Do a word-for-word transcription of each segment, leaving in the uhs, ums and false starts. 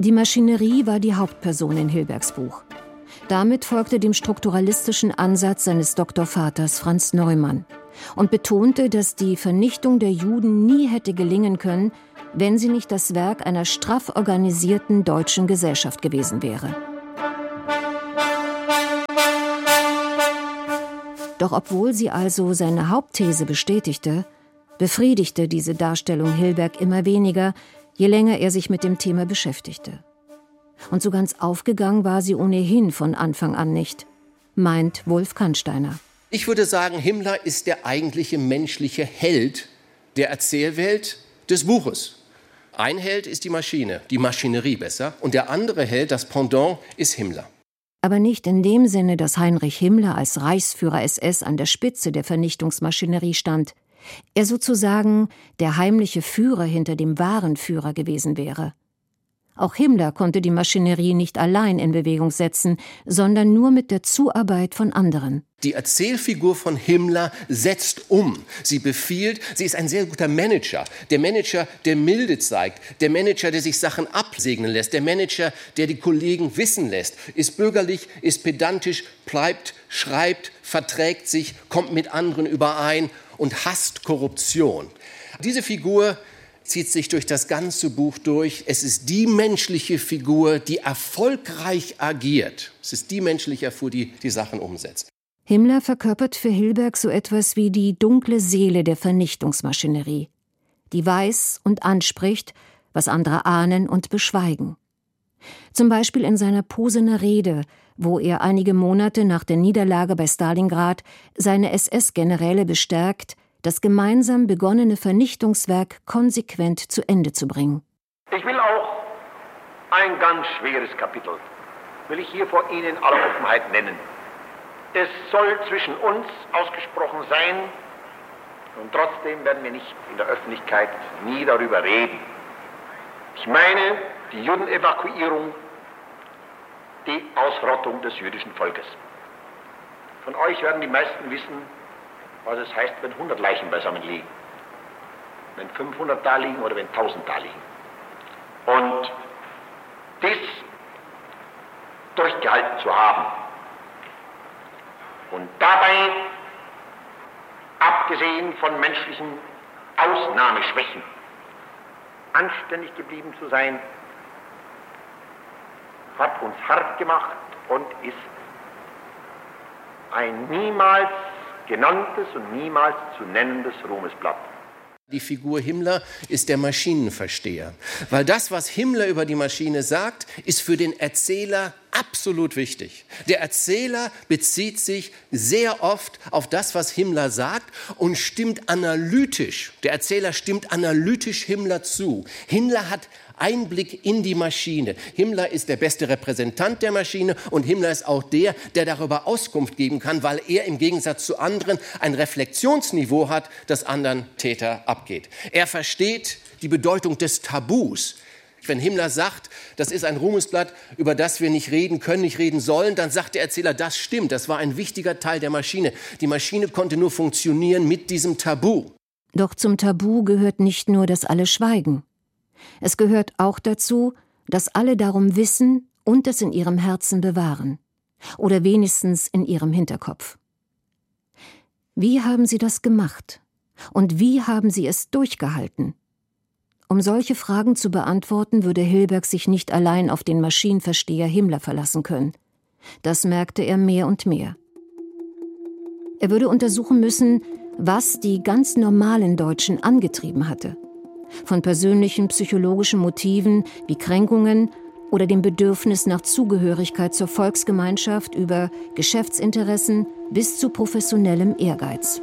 Die Maschinerie war die Hauptperson in Hilbergs Buch. Damit folgte dem strukturalistischen Ansatz seines Doktorvaters Franz Neumann und betonte, dass die Vernichtung der Juden nie hätte gelingen können, wenn sie nicht das Werk einer straff organisierten deutschen Gesellschaft gewesen wäre. Doch obwohl sie also seine Hauptthese bestätigte, befriedigte diese Darstellung Hilberg immer weniger, je länger er sich mit dem Thema beschäftigte. Und so ganz aufgegangen war sie ohnehin von Anfang an nicht, meint Wolf Kannsteiner. Ich würde sagen, Himmler ist der eigentliche menschliche Held der Erzählwelt des Buches. Ein Held ist die Maschine, die Maschinerie besser, und der andere Held, das Pendant, ist Himmler. Aber nicht in dem Sinne, dass Heinrich Himmler als Reichsführer S S an der Spitze der Vernichtungsmaschinerie stand, er sozusagen der heimliche Führer hinter dem wahren Führer gewesen wäre. Auch Himmler konnte die Maschinerie nicht allein in Bewegung setzen, sondern nur mit der Zuarbeit von anderen. Die Erzählfigur von Himmler setzt um. Sie befiehlt, sie ist ein sehr guter Manager. Der Manager, der Milde zeigt, der Manager, der sich Sachen absegnen lässt, der Manager, der die Kollegen wissen lässt, ist bürgerlich, ist pedantisch, bleibt, schreibt, verträgt sich, kommt mit anderen überein und hasst Korruption. Diese Figur zieht sich durch das ganze Buch durch. Es ist die menschliche Figur, die erfolgreich agiert. Es ist die menschliche Figur, die die Sachen umsetzt. Himmler verkörpert für Hilberg so etwas wie die dunkle Seele der Vernichtungsmaschinerie, die weiß und anspricht, was andere ahnen und beschweigen. Zum Beispiel in seiner Posener Rede, wo er einige Monate nach der Niederlage bei Stalingrad seine S S-Generäle bestärkt, das gemeinsam begonnene Vernichtungswerk konsequent zu Ende zu bringen. Ich will auch ein ganz schweres Kapitel, will ich hier vor Ihnen in aller Offenheit nennen. Es soll zwischen uns ausgesprochen sein und trotzdem werden wir nicht in der Öffentlichkeit nie darüber reden. Ich meine die Judenevakuierung, die Ausrottung des jüdischen Volkes. Von euch werden die meisten wissen, was es heißt, wenn hundert Leichen beisammen liegen, wenn fünfhundert da liegen oder wenn tausend da liegen. Und dies durchgehalten zu haben und dabei, abgesehen von menschlichen Ausnahmeschwächen, anständig geblieben zu sein, hat uns hart gemacht und ist ein niemals genanntes und niemals zu nennendes Ruhmesblatt. Die Figur Himmler ist der Maschinenversteher, weil das, was Himmler über die Maschine sagt, ist für den Erzähler absolut wichtig. Der Erzähler bezieht sich sehr oft auf das, was Himmler sagt und stimmt analytisch. Der Erzähler stimmt analytisch Himmler zu. Himmler hat Einblick in die Maschine. Himmler ist der beste Repräsentant der Maschine und Himmler ist auch der, der darüber Auskunft geben kann, weil er im Gegensatz zu anderen ein Reflexionsniveau hat, das anderen Täter abgeht. Er versteht die Bedeutung des Tabus. Wenn Himmler sagt, das ist ein Ruhmesblatt, über das wir nicht reden können, nicht reden sollen, dann sagt der Erzähler, das stimmt, das war ein wichtiger Teil der Maschine. Die Maschine konnte nur funktionieren mit diesem Tabu. Doch zum Tabu gehört nicht nur, dass alle schweigen. Es gehört auch dazu, dass alle darum wissen und es in ihrem Herzen bewahren. Oder wenigstens in ihrem Hinterkopf. Wie haben sie das gemacht? Und wie haben sie es durchgehalten? Um solche Fragen zu beantworten, würde Hilberg sich nicht allein auf den Maschinenversteher Himmler verlassen können. Das merkte er mehr und mehr. Er würde untersuchen müssen, was die ganz normalen Deutschen angetrieben hatte. Von persönlichen psychologischen Motiven wie Kränkungen oder dem Bedürfnis nach Zugehörigkeit zur Volksgemeinschaft über Geschäftsinteressen bis zu professionellem Ehrgeiz.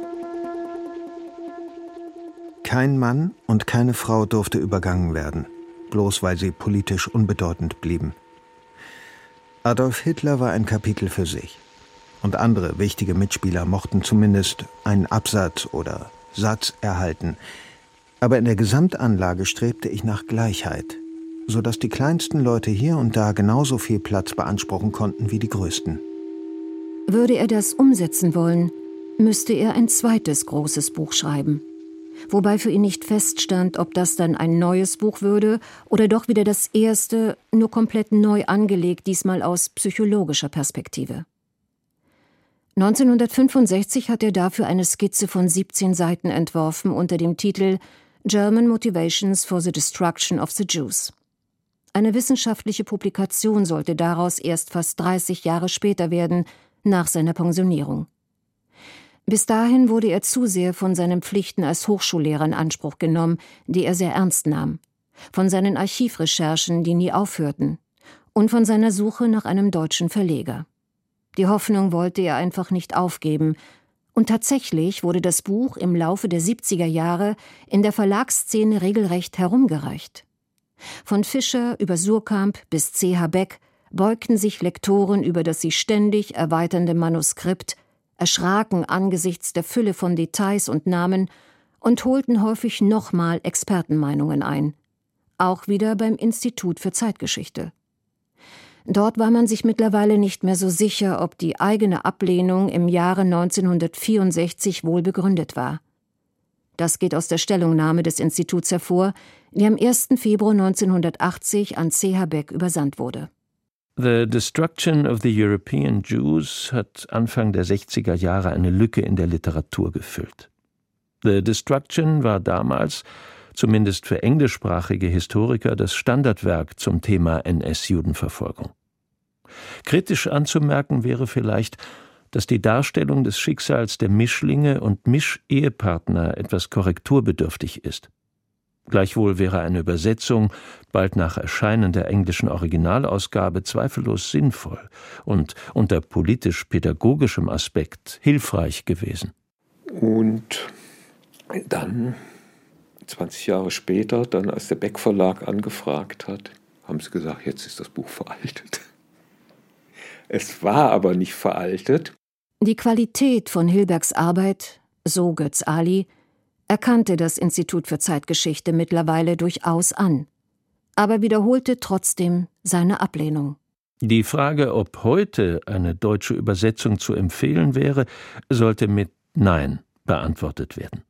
Kein Mann und keine Frau durfte übergangen werden, bloß weil sie politisch unbedeutend blieben. Adolf Hitler war ein Kapitel für sich. Und andere wichtige Mitspieler mochten zumindest einen Absatz oder Satz erhalten. Aber in der Gesamtanlage strebte ich nach Gleichheit, sodass die kleinsten Leute hier und da genauso viel Platz beanspruchen konnten wie die größten. Würde er das umsetzen wollen, müsste er ein zweites großes Buch schreiben, wobei für ihn nicht feststand, ob das dann ein neues Buch würde oder doch wieder das erste, nur komplett neu angelegt, diesmal aus psychologischer Perspektive. neunzehnhundertfünfundsechzig hat er dafür eine Skizze von siebzehn Seiten entworfen unter dem Titel German Motivations for the Destruction of the Jews. Eine wissenschaftliche Publikation sollte daraus erst fast dreißig Jahre später werden, nach seiner Pensionierung. Bis dahin wurde er zu sehr von seinen Pflichten als Hochschullehrer in Anspruch genommen, die er sehr ernst nahm, von seinen Archivrecherchen, die nie aufhörten, und von seiner Suche nach einem deutschen Verleger. Die Hoffnung wollte er einfach nicht aufgeben, und tatsächlich wurde das Buch im Laufe der siebziger Jahre in der Verlagsszene regelrecht herumgereicht. Von Fischer über Suhrkamp bis C H Beck beugten sich Lektoren über das sich ständig erweiternde Manuskript, erschraken angesichts der Fülle von Details und Namen und holten häufig nochmal Expertenmeinungen ein. Auch wieder beim Institut für Zeitgeschichte. Dort war man sich mittlerweile nicht mehr so sicher, ob die eigene Ablehnung im Jahre neunzehnhundertvierundsechzig wohl begründet war. Das geht aus der Stellungnahme des Instituts hervor, die am ersten Februar neunzehnhundertachtzig an C H Beck übersandt wurde. The Destruction of the European Jews hat Anfang der sechziger Jahre eine Lücke in der Literatur gefüllt. The Destruction war damals, zumindest für englischsprachige Historiker, das Standardwerk zum Thema N S-Judenverfolgung. Kritisch anzumerken wäre vielleicht, dass die Darstellung des Schicksals der Mischlinge und Mischehepartner etwas korrekturbedürftig ist. Gleichwohl wäre eine Übersetzung bald nach Erscheinen der englischen Originalausgabe zweifellos sinnvoll und unter politisch-pädagogischem Aspekt hilfreich gewesen. Und dann, zwanzig Jahre später, dann als der Beck Verlag angefragt hat, haben sie gesagt, jetzt ist das Buch veraltet. Es war aber nicht veraltet. Die Qualität von Hilbergs Arbeit, so Götz Ali, erkannte das Institut für Zeitgeschichte mittlerweile durchaus an, aber wiederholte trotzdem seine Ablehnung. Die Frage, ob heute eine deutsche Übersetzung zu empfehlen wäre, sollte mit Nein beantwortet werden.